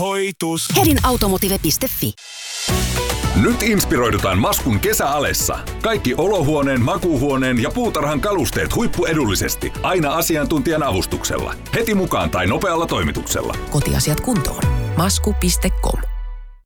hoitus. Hedinautomotive.fi. Nyt inspiroidutaan Maskun kesäalessa. Kaikki olohuoneen, makuuhuoneen ja puutarhan kalusteet huippuedullisesti. Aina asiantuntijan avustuksella. Heti mukaan tai nopealla toimituksella. Kotiasiat kuntoon. Masku.com.